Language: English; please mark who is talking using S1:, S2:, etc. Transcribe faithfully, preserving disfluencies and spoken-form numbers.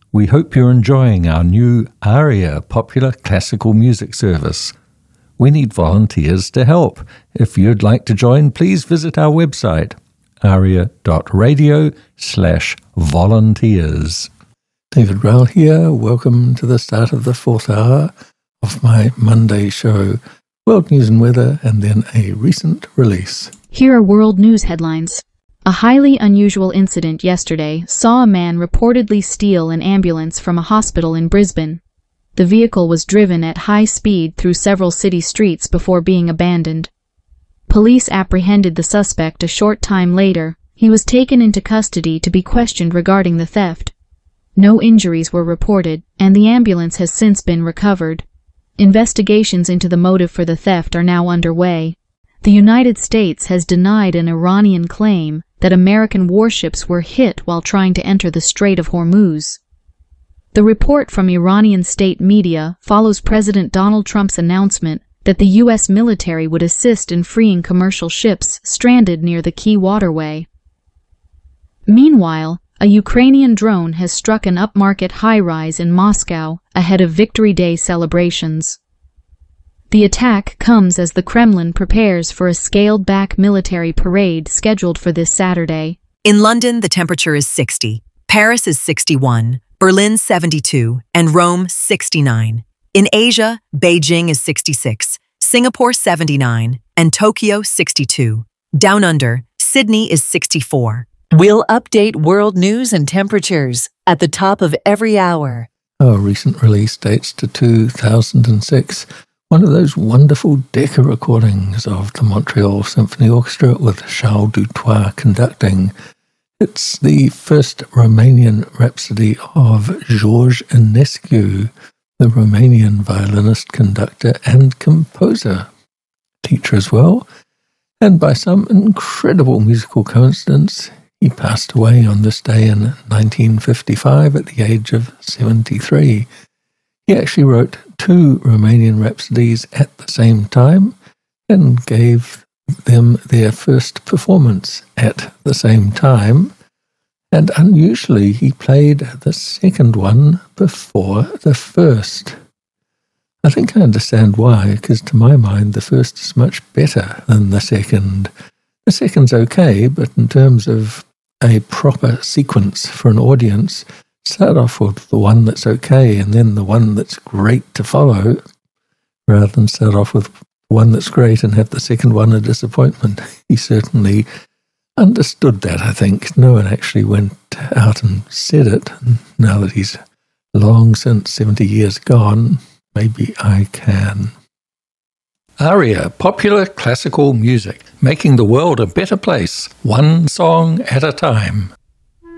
S1: We hope you're enjoying our new ARIA Popular Classical Music Service. We need volunteers to help. If you'd like to join, please visit our website, aria.radio slash volunteers. David Rowell here. Welcome to the start of the fourth hour of my Monday show, World News and Weather, and then a recent release.
S2: Here are world news headlines. A highly unusual incident yesterday saw a man reportedly steal an ambulance from a hospital in Brisbane. The vehicle was driven at high speed through several city streets before being abandoned. Police apprehended the suspect a short time later. He was taken into custody to be questioned regarding the theft. No injuries were reported, and the ambulance has since been recovered. Investigations into the motive for the theft are now underway. The United States has denied an Iranian claim that American warships were hit while trying to enter the Strait of Hormuz. The report from Iranian state media follows President Donald Trump's announcement that the U S military would assist in freeing commercial ships stranded near the key waterway. Meanwhile, a Ukrainian drone has struck an upmarket high-rise in Moscow ahead of Victory Day celebrations. The attack comes as the Kremlin prepares for a scaled-back military parade scheduled for this Saturday.
S3: In London, the temperature is sixty, Paris is sixty-one, Berlin seventy-two, and Rome sixty-nine. In Asia, Beijing is sixty-six, Singapore seventy-nine, and Tokyo sixty-two. Down under, Sydney is sixty-four.
S4: We'll update world news and temperatures at the top of every hour.
S1: Our recent release dates to two thousand six. One of those wonderful Decca recordings of the Montreal Symphony Orchestra with Charles Dutoit conducting. It's the first Romanian Rhapsody of George Enescu, the Romanian violinist, conductor, and composer, teacher as well. And by some incredible musical coincidence, he passed away on this day in nineteen fifty-five at the age of seventy-three. He actually wrote two Romanian rhapsodies at the same time and gave them their first performance at the same time. And unusually, he played the second one before the first. I think I understand why, because to my mind, the first is much better than the second. The second's okay, but in terms of a proper sequence for an audience, start off with the one that's okay and then the one that's great to follow, rather than start off with one that's great and have the second one a disappointment. He certainly understood that, I think. No one actually went out and said it. Now that he's long since seventy years gone, maybe I can. ARIA, Popular Classical Music, making the world a better place, one song at a time.